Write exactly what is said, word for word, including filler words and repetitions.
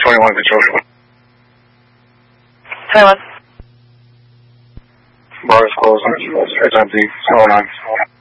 twenty-one control. twenty-one. Bar is closed. It's empty. Oh nine.